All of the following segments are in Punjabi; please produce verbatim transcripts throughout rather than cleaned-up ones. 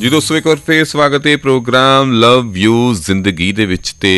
ਜੀ ਦੋਸਤੋ, ਇੱਕ ਵਾਰ ਫਿਰ ਸਵਾਗਤ ਹੈ ਪ੍ਰੋਗਰਾਮ ਲਵ ਯੂ ਜ਼ਿੰਦਗੀ ਦੇ ਵਿੱਚ। ਤੇ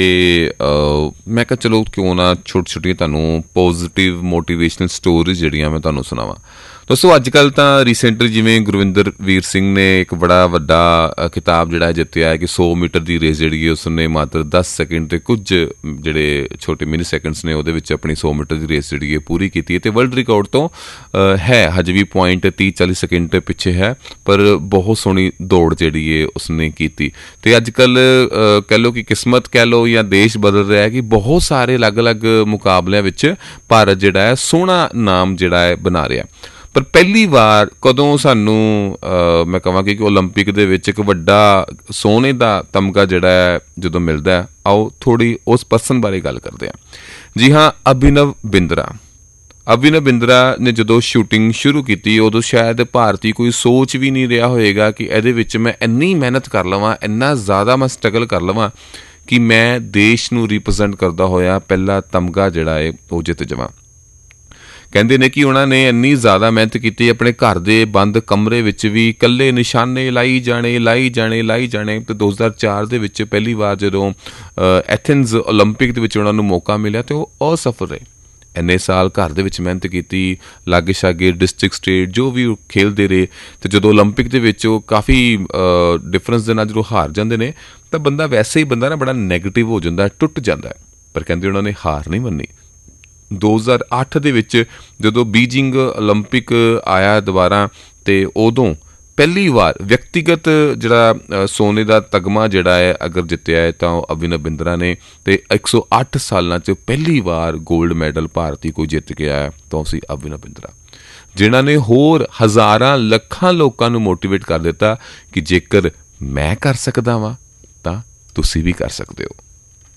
ਮੈਂ ਕਿਹਾ ਚਲੋ ਕਿਉਂ ਨਾ ਛੋਟੀ ਛੋਟੀਆਂ ਤੁਹਾਨੂੰ ਪੋਜ਼ੀਟਿਵ ਮੋਟੀਵੇਸ਼ਨਲ ਸਟੋਰੀਜ਼ ਜਿਹੜੀਆਂ ਮੈਂ ਤੁਹਾਨੂੰ ਸੁਣਾਵਾਂ। ਦੋਸਤੋ, ਅੱਜ ਕੱਲ੍ਹ ਤਾਂ ਰੀਸੈਂਟਲੀ ਜਿਵੇਂ ਗੁਰਵਿੰਦਰ ਵੀਰ ਸਿੰਘ ਨੇ ਇੱਕ ਬੜਾ ਵੱਡਾ ਖਿਤਾਬ ਜਿਹੜਾ ਜਿੱਤਿਆ ਹੈ ਕਿ ਸੌ ਮੀਟਰ ਦੀ ਰੇਸ ਜਿਹੜੀ ਹੈ ਉਸਨੇ ਮਾਤਰ ਦਸ ਸੈਕਿੰਡ ਤੇ ਕੁਝ ਜਿਹੜੇ ਛੋਟੇ ਮਿਨੀ ਸੈਕਿੰਡਸ ਨੇ ਉਹਦੇ ਵਿੱਚ ਆਪਣੀ ਸੌ ਮੀਟਰ ਦੀ ਰੇਸ ਜਿਹੜੀ ਹੈ ਪੂਰੀ ਕੀਤੀ ਹੈ। ਅਤੇ ਵਰਲਡ ਰਿਕਾਰਡ ਤੋਂ ਹੈ ਹਜੇ ਵੀ ਪੁਆਇੰਟ ਤੀਹ ਚਾਲੀ ਸੈਕਿੰਡ ਪਿੱਛੇ ਹੈ, ਪਰ ਬਹੁਤ ਸੋਹਣੀ ਦੌੜ ਜਿਹੜੀ ਹੈ ਉਸਨੇ ਕੀਤੀ। ਅਤੇ ਅੱਜ ਕੱਲ੍ਹ ਕਹਿ ਲਓ ਕਿ ਕਿਸਮਤ ਕਹਿ ਲਓ ਜਾਂ ਦੇਸ਼ ਬਦਲ ਰਿਹਾ ਕਿ ਬਹੁਤ ਸਾਰੇ ਅਲੱਗ ਅਲੱਗ ਮੁਕਾਬਲਿਆਂ ਵਿੱਚ ਭਾਰਤ ਜਿਹੜਾ ਹੈ ਸੋਹਣਾ ਨਾਮ ਜਿਹੜਾ ਹੈ ਬਣਾ ਰਿਹਾ। ਪਰ ਪਹਿਲੀ ਵਾਰ ਕਦੋਂ ਸਾਨੂੰ ਮੈਂ ਕਹਾਂਗੀ ਕਿ ਓਲੰਪਿਕ ਦੇ ਵਿੱਚ ਇੱਕ ਵੱਡਾ ਸੋਨੇ ਦਾ ਤਮਗਾ ਜਿਹੜਾ ਹੈ ਜਦੋਂ ਮਿਲਦਾ ਹੈ, ਆਓ ਥੋੜ੍ਹੀ ਉਸ ਪਰਸਨ ਬਾਰੇ ਗੱਲ ਕਰਦੇ ਹਾਂ। ਜੀ ਹਾਂ, ਅਭਿਨਵ ਬਿੰਦਰਾ। ਅਭਿਨਵ ਬਿੰਦਰਾ ਨੇ ਜਦੋਂ ਸ਼ੂਟਿੰਗ ਸ਼ੁਰੂ ਕੀਤੀ ਉਦੋਂ ਸ਼ਾਇਦ ਭਾਰਤੀ ਕੋਈ ਸੋਚ ਵੀ ਨਹੀਂ ਰਿਹਾ ਹੋਏਗਾ ਕਿ ਇਹਦੇ ਵਿੱਚ ਮੈਂ ਇੰਨੀ ਮਿਹਨਤ ਕਰ ਲਵਾਂ, ਇੰਨਾ ਜ਼ਿਆਦਾ ਮੈਂ ਸਟਰਗਲ ਕਰ ਲਵਾਂ ਕਿ ਮੈਂ ਦੇਸ਼ ਨੂੰ ਰਿਪ੍ਰਜ਼ੈਂਟ ਕਰਦਾ ਹੋਇਆ ਪਹਿਲਾ ਤਮਗਾ ਜਿਹੜਾ ਹੈ ਉਹ ਜਿੱਤ ਜਾਵਾਂ। ਕਹਿੰਦੇ ਨੇ ਕਿ ਉਹਨਾਂ ਨੇ ਇੰਨੀ ਜ਼ਿਆਦਾ ਮਿਹਨਤ ਕੀਤੀ, ਆਪਣੇ ਘਰ ਦੇ ਬੰਦ ਕਮਰੇ ਵਿੱਚ ਵੀ ਇਕੱਲੇ ਨਿਸ਼ਾਨੇ ਲਾਈ ਜਾਣੇ ਲਾਈ ਜਾਣੇ ਲਾਈ ਜਾਣੇ ਅਤੇ ਦੋ ਹਜ਼ਾਰ ਚਾਰ ਦੇ ਵਿੱਚ ਪਹਿਲੀ ਵਾਰ ਜਦੋਂ ਐਥਨਜ਼ ਓਲੰਪਿਕ ਦੇ ਵਿੱਚ ਉਹਨਾਂ ਨੂੰ ਮੌਕਾ ਮਿਲਿਆ ਅਤੇ ਉਹ ਅਸਫਲ ਰਹੇ। ਇੰਨੇ ਸਾਲ ਘਰ ਦੇ ਵਿੱਚ ਮਿਹਨਤ ਕੀਤੀ, ਲਾਗੇ ਛਾਗੇ ਡਿਸਟ੍ਰਿਕਟ ਸਟੇਟ ਜੋ ਵੀ ਉਹ ਖੇਡਦੇ ਰਹੇ, ਅਤੇ ਜਦੋਂ ਓਲੰਪਿਕ ਦੇ ਵਿੱਚ ਉਹ ਕਾਫੀ ਡਿਫਰੈਂਸ ਦੇ ਨਾਲ ਜਦੋਂ ਹਾਰ ਜਾਂਦੇ ਨੇ ਤਾਂ ਬੰਦਾ ਵੈਸੇ ਹੀ ਬੰਦਾ ਨਾ ਬੜਾ ਨੈਗੇਟਿਵ ਹੋ ਜਾਂਦਾ, ਟੁੱਟ ਜਾਂਦਾ। ਪਰ ਕਹਿੰਦੇ ਉਹਨਾਂ ਨੇ ਹਾਰ ਨਹੀਂ ਮੰਨੀ। ਦੋ ਹਜ਼ਾਰ ਅੱਠ ਦੇ ਵਿੱਚ ਜਦੋਂ ਬੀਜਿੰਗ ਓਲੰਪਿਕ ਆਇਆ ਦੁਬਾਰਾ, ਅਤੇ ਉਦੋਂ ਪਹਿਲੀ ਵਾਰ ਵਿਅਕਤੀਗਤ ਜਿਹੜਾ ਸੋਨੇ ਦਾ ਤਗਮਾ ਜਿਹੜਾ ਹੈ ਅਗਰ ਜਿੱਤਿਆ ਹੈ ਤਾਂ ਉਹ ਅਭਿਨਵ ਬਿੰਦਰਾ ਨੇ। ਅਤੇ ਇੱਕ ਸੌ ਅੱਠ ਸਾਲਾਂ 'ਚ ਪਹਿਲੀ ਵਾਰ ਗੋਲਡ ਮੈਡਲ ਭਾਰਤੀ ਕੋਈ ਜਿੱਤ ਕੇ ਆਇਆ ਤਾਂ ਉਹ ਸੀ ਅਭਿਨਵ ਬਿੰਦਰਾ, ਜਿਨ੍ਹਾਂ ਨੇ ਹੋਰ ਹਜ਼ਾਰਾਂ ਲੱਖਾਂ ਲੋਕਾਂ ਨੂੰ ਮੋਟੀਵੇਟ ਕਰ ਦਿੱਤਾ ਕਿ ਜੇਕਰ ਮੈਂ ਕਰ ਸਕਦਾ ਵਾਂ ਤਾਂ ਤੁਸੀਂ ਵੀ ਕਰ ਸਕਦੇ ਹੋ।